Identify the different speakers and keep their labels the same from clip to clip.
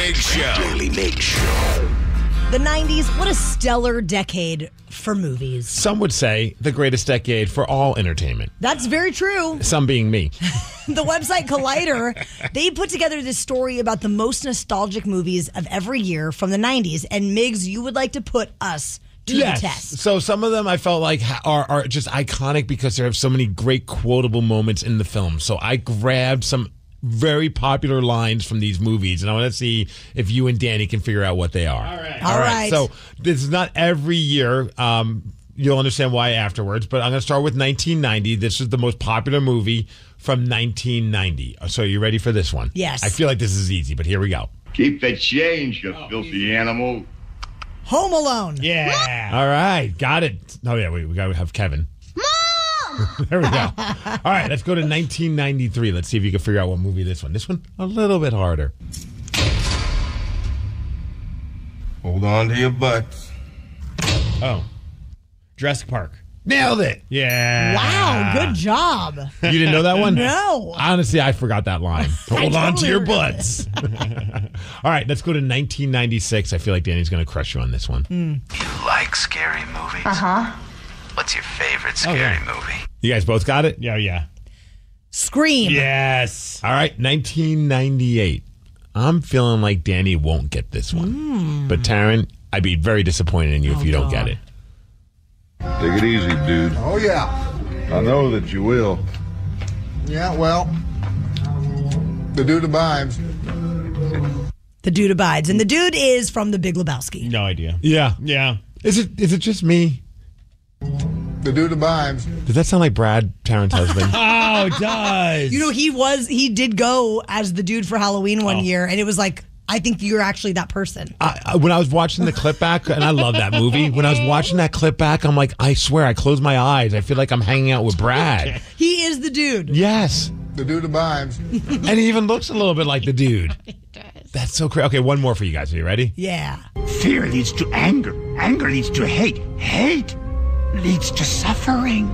Speaker 1: Migs Show.
Speaker 2: Daily Migs Show.
Speaker 3: The 90s, what a stellar decade for movies.
Speaker 4: Some would say the greatest decade for all entertainment.
Speaker 3: That's very true.
Speaker 4: Some being me.
Speaker 3: The website Collider, they put together this story about the most nostalgic movies of every year from the 90s. And Migs, you would like to put us to the test.
Speaker 4: So some of them I felt like are just iconic because there have so many great quotable moments in the film. So I grabbed some very popular lines from these movies, and I want to see if you and Danny can figure out what they are.
Speaker 3: All right.
Speaker 4: So this is not every year. You'll understand why afterwards, but I'm going to start with 1990. This is the most popular movie from 1990. So are you ready for this one?
Speaker 3: Yes.
Speaker 4: I feel like this is easy, but here we go.
Speaker 5: Keep the change, you filthy animal.
Speaker 3: Home Alone.
Speaker 6: Yeah.
Speaker 4: All right, got it. Oh, yeah, we got to have Kevin. There we go. All right, let's go to 1993. Let's see if you can figure out what movie this one. This one, a little bit harder.
Speaker 5: Hold on to your butts.
Speaker 6: Oh. Jurassic Park.
Speaker 4: Nailed it.
Speaker 6: Yeah.
Speaker 3: Wow, good job.
Speaker 4: You didn't know that one?
Speaker 3: No.
Speaker 4: Honestly, I forgot that line. Hold on to
Speaker 3: totally
Speaker 4: your
Speaker 3: forgot
Speaker 4: butts. All right, let's go to 1996. I feel like Danny's going to crush you on this one.
Speaker 2: You like scary movies? What's your favorite scary movie?
Speaker 4: You guys both got it?
Speaker 6: Yeah.
Speaker 3: Scream.
Speaker 6: Yes.
Speaker 4: All right, 1998. I'm feeling like Danny won't get this one. But Taryn, I'd be very disappointed in you if you don't get it.
Speaker 5: Take it easy, dude.
Speaker 7: Oh, yeah.
Speaker 5: I know that you will.
Speaker 7: Yeah, well, the dude abides.
Speaker 3: The dude abides. And the dude is from The Big Lebowski.
Speaker 6: No idea.
Speaker 4: Yeah.
Speaker 6: Yeah.
Speaker 4: Is it just me?
Speaker 7: The dude abides.
Speaker 4: Does that sound like Brad, Taryn's husband?
Speaker 6: Oh, it does.
Speaker 3: You know, he did go as the dude for Halloween one year, and it was like, I think you're actually that person.
Speaker 4: When I was watching the clip back, and I love that movie, when I was watching that clip back, I'm like, I swear, I close my eyes. I feel like I'm hanging out with Brad.
Speaker 3: He is the dude.
Speaker 4: Yes.
Speaker 7: The dude abides.
Speaker 4: And he even looks a little bit like the dude. That's so crazy. Okay, one more for you guys. Are you ready?
Speaker 3: Yeah.
Speaker 8: Fear leads to anger. Anger leads to hate. Hate leads to suffering.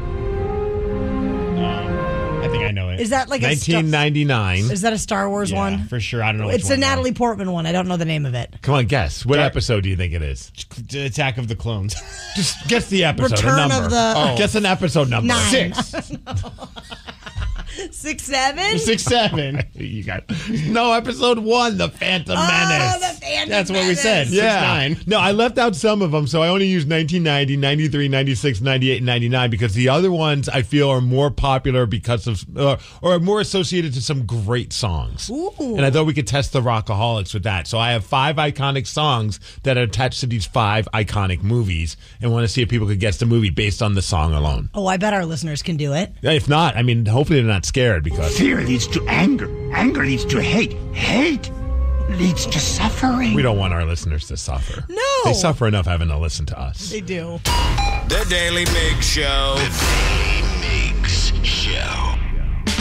Speaker 6: I think I know it.
Speaker 3: Is that like
Speaker 4: 1999.
Speaker 3: Is that a Star Wars
Speaker 6: Yeah,
Speaker 3: one?
Speaker 6: for sure. I don't know which
Speaker 3: It's
Speaker 6: one,
Speaker 3: a
Speaker 6: though.
Speaker 3: Natalie Portman one. I don't know the name of it.
Speaker 4: Come on, guess. What episode do you think it is?
Speaker 6: Attack of the Clones.
Speaker 4: Just guess the episode.
Speaker 3: Return
Speaker 4: a number.
Speaker 3: of the-
Speaker 4: Guess an episode number.
Speaker 3: 9.
Speaker 6: 6.
Speaker 3: 6, 7?
Speaker 6: 6, 7.
Speaker 4: You got no episode 1, The Phantom Menace.
Speaker 3: Oh, the Phantom
Speaker 6: That's what we said.
Speaker 3: Menace.
Speaker 4: Yeah.
Speaker 6: 6, 9.
Speaker 4: No, I left out some of them, so I only used 1990, 93, 96, 98, and 99 because the other ones I feel are more popular because of, or more associated to some great songs.
Speaker 3: Ooh.
Speaker 4: And I thought we could test the Rockaholics with that. So I have 5 iconic songs that are attached to these 5 iconic movies and want to see if people could guess the movie based on the song alone.
Speaker 3: Oh, I bet our listeners can do it.
Speaker 4: If not, I mean, hopefully they're not scared because
Speaker 8: Fear leads to anger. Anger leads to hate. Hate leads to suffering.
Speaker 4: we don't want our listeners to suffer.
Speaker 3: No.
Speaker 4: They suffer enough having to listen to us.
Speaker 3: They do.
Speaker 1: The Daily Migs Show.
Speaker 2: The Daily Migs Show.